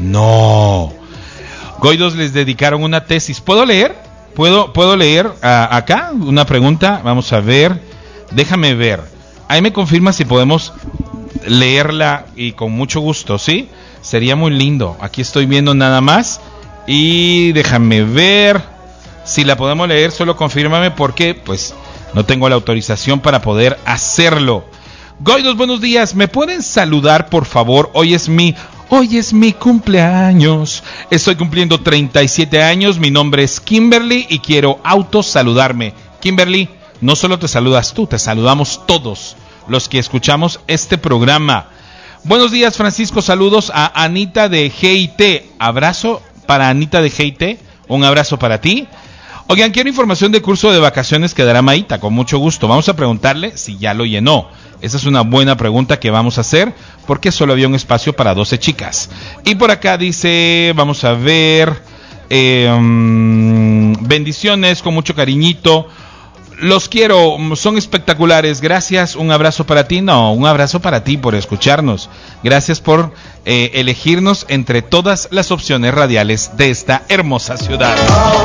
No. Goidos les dedicaron una tesis. ¿Puedo leer? ¿Puedo leer acá una pregunta? Vamos a ver. Déjame ver. Ahí me confirma si podemos leerla y con mucho gusto, ¿sí? Sería muy lindo. Aquí estoy viendo nada más. Y déjame ver si la podemos leer. Solo confírmame porque pues no tengo la autorización para poder hacerlo. Goidos, buenos días. ¿Me pueden saludar, por favor? Hoy es mi cumpleaños. Estoy cumpliendo 37 años. Mi nombre es Kimberly y quiero autosaludarme. Kimberly, no solo te saludas tú, te saludamos todos los que escuchamos este programa. Buenos días, Francisco. Saludos a Anita de GIT. Abrazo para Anita de GIT. Un abrazo para ti. Oigan, quiero información de curso de vacaciones que dará Maíta. Con mucho gusto. Vamos a preguntarle si ya lo llenó. Esa es una buena pregunta que vamos a hacer porque solo había un espacio para 12 chicas. Y por acá dice, vamos a ver, bendiciones con mucho cariñito. Los quiero, son espectaculares. Gracias, un abrazo para ti. No, un abrazo para ti por escucharnos. Gracias por elegirnos entre todas las opciones radiales de esta hermosa ciudad.